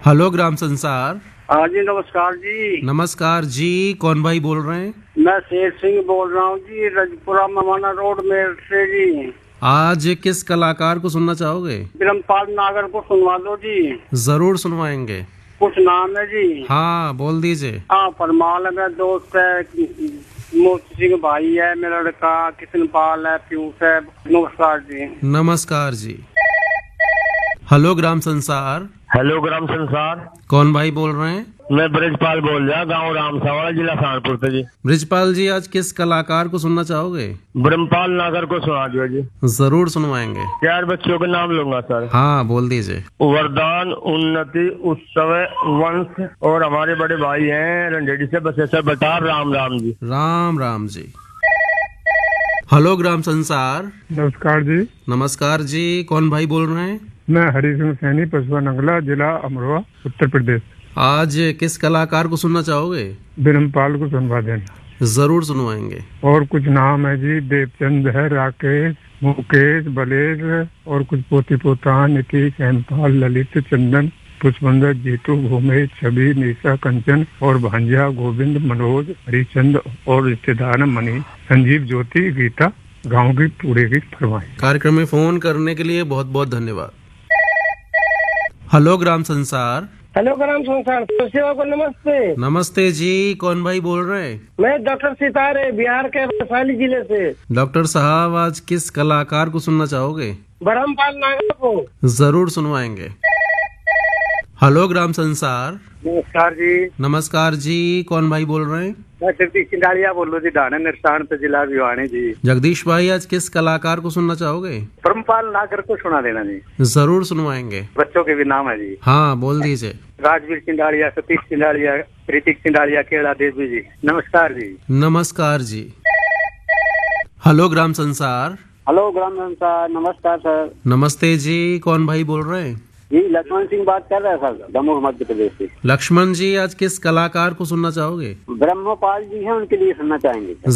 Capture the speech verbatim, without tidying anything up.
Hello ग्राम संसार। हाँ जी, नमस्कार जी। नमस्कार जी, कौन भाई बोल रहे हैं? मैं शेर सिंह बोल रहा हूँ जी, रजपुरा ममाना रोड में से जी। आज किस कलाकार को सुनना चाहोगे? ब्रह्मपाल नागर को सुनवा दो जी। जरूर सुनवाएंगे। कुछ नाम है जी। हाँ, बोल दीजिए। हाँ, परमाल है, मेरा दोस्त है, मोती सिंह भाई है, मेरा लड़का किशनपाल है, पीयूष है। नमस्कार जी। नमस्कार जी। हेलो ग्राम संसार। हेलो ग्राम संसार। कौन भाई बोल रहे हैं? मैं ब्रजपाल बोल रहा, गांव रामसावाड़ा, जिला सहारनपुर से जी। ब्रजपाल जी, आज किस कलाकार को सुनना चाहोगे? ब्रह्मपाल नागर को सुना दिया जी। जरूर सुनवाएंगे। चार बच्चों के नाम लूंगा सर। हाँ, बोल दीजिए। वरदान, उन्नति, उत्सव, वंश और हमारे बड़े भाई हैं रंडेडी से बसेसर बटार। राम राम जी। राम राम जी। हेलो ग्राम संसार। नमस्कार जी। नमस्कार जी, कौन भाई बोल रहे हैं? मैं हरी सिंह सैनी, पसुआ नंगला, जिला अमरोहा, उत्तर प्रदेश। आज किस कलाकार को सुनना चाहोगे? ब्रह्मपाल को सुनवा देना। जरूर सुनवाएंगे। और कुछ नाम है जी, देवचंद है, राकेश, मुकेश, बलेश और कुछ पोती पोता, नीतीश, हेमपाल, ललित, चंदन, पुष्पंदर, जीतू, भूमेश, छवि, निशा, कंचन और भांजा, गोविंद, मनोज, हरिचंद और रिश्तेदार मणि, संजीव, ज्योति, गीता, गाँव की पूरे की फरमाई। कार्यक्रम में फोन करने के लिए बहुत बहुत धन्यवाद। हेलो ग्राम संसार। हेलो ग्राम संसार, सेवा को नमस्ते। नमस्ते जी, कौन भाई बोल रहे हैं? मैं डॉक्टर सितारे, बिहार के वैशाली जिले से। डॉक्टर साहब, आज किस कलाकार को सुनना चाहोगे? ब्रह्मपाल नागर को। जरूर सुनवाएंगे। हेलो ग्राम संसार। नमस्कार जी। नमस्कार जी, कौन भाई बोल रहे हैं? मैं जगदीश चिंडालिया बोल रहा जी, डाना निरसान से, जिला भिवानी जी। जगदीश भाई, आज किस कलाकार को सुनना चाहोगे? ब्रह्मपाल नागर को सुना देना जी। जरूर सुनवाएंगे। बच्चों के भी नाम है जी। हाँ, बोल दीजिए। राजवीर चिंडालिया, सतीश चिंडालिया, ऋतिक चिंडालिया, केला देवी जी। नमस्कार जी। नमस्कार जी। हेलो ग्राम संसार। हेलो ग्राम संसार, नमस्कार सर। नमस्ते जी, कौन भाई बोल रहे हैं? जी, लक्ष्मण सिंह बात कर रहे हैं सर, दमोह मध्य प्रदेश से। लक्ष्मण जी, आज किस कलाकार को सुनना चाहोगे? ब्रह्मपाल जी हैं, उनके लिए सुनना चाहेंगे।